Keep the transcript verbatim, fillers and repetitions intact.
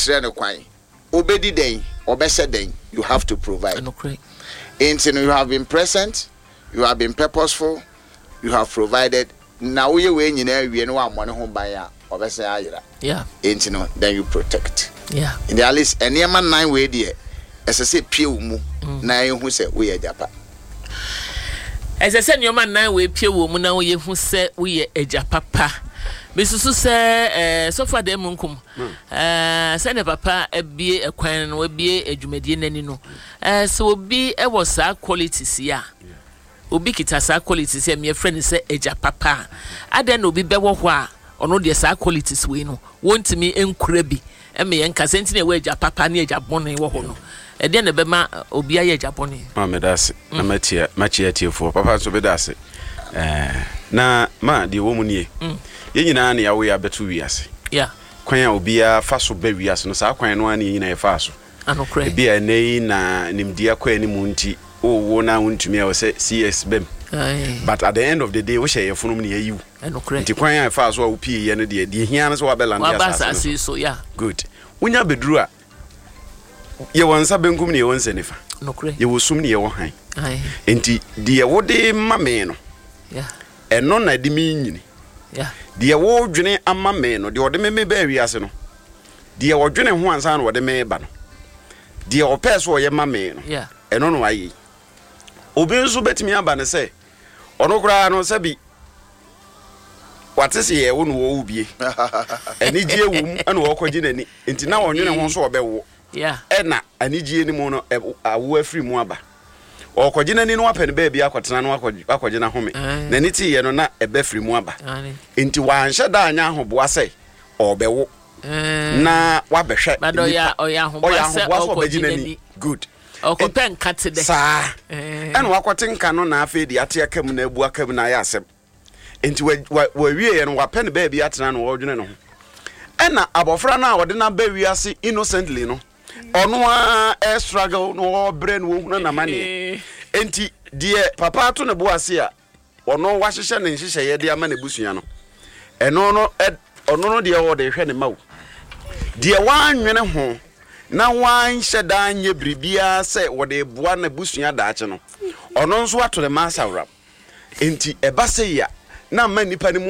tre no kwan obedi den obese den you have to provide. No correct. And you have been present, you have been purposeful, you have provided. Now we we nyina wie no am one ho ban a obese ayira. Yeah. And you know then you protect. Yeah. In the at least any man nine way there as I say pie mu na hu se we ejapa. As I said, your man nine way pie wo mu na we hu se we ejapa pa. Bisusu se eh so far dem nkum eh se ne papa ebie ekwan no ebie adwumadie nani no eh so obi e wo sa qualities ya obi kita sa qualities ya me friend se eja papa aden obi be wo ho a ono de sa qualities we no wontimi enkura bi e me yen kase ntine we eja papa ne eja bone wo ho no e de ne be ma obi aye eja bone ma me dase na matia machia tiefo papa so be dase eh na ma de wo mu nie ye nyina na yawo ya betu wiase yeah kwan a obia fa so ba wiase no sa kwan no ana nyina ye fa so anokre bia nei na nimdia kwa ni mu nti o wo na untumi a wo se C S bem but at the end of the day wo share ye funum ne yayiwu anokre nti kwan a fa so a wo pie ye no de de hia no so wa belande asase so yeah good unya beduru a ye wonsa benkum ne ye wonsa nifa anokre ye wo sum ne ye wo han ai nti de wo de mame no yeah eno na de mi nyini yeah de wo dwene ama me no de ode me me ba wiase no de wo dwene ho ansa no ode me ba no de o peso ye ma me no yeah eno no ayi obi nso betimi aba ne se ono kura no se bi watese ye wo no wo ubie ani gie wum ana wo kwaji nani enti na wonwene ho so obewo yeah ena ani gie ni mu no awo afiri mu aba okwaji nani no apene ba bia akwatena no akwaji na home na ni ti ye no na ebe firi mu aba enti wanhye da anya ahoboa se obewo na wabehwe bado ya oya ahoboa se okwaji nani good okopen katede sa ena wakotenka no na afi de ate akam na abu akam na ya asem enti wa wie ye no wapene ba bia atena no wodwene no ena abofra na wode na ba wiase innocently no ono a e struggle no brain wo hunu na mane enti die papa to ne boase a ono wahyehyɛ ne nhyehyɛ ye de ama ne busua no eno no ono no de wo de hwɛ ne mawo die wanwene ho na wanhyɛ da nye bribia sɛ wo de boa na busua daache no ono nso ato ne masa wrap enti eba sɛ ya na ma nipa ne